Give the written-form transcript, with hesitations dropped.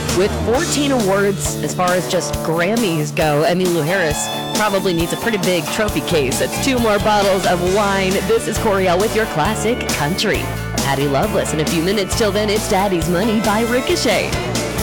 With 14 awards as far as just Grammys go, Emmylou Harris probably needs a pretty big trophy case. That's 2 more bottles of wine. This is Coriel with your classic country. Patty Loveless in a few minutes. Till then, it's Daddy's Money by Ricochet.